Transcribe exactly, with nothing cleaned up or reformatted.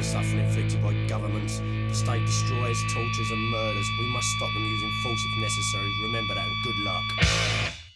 suffering inflicted by governments. The state destroys, tortures and murders. We must stop them using force if necessary. Remember that and good luck.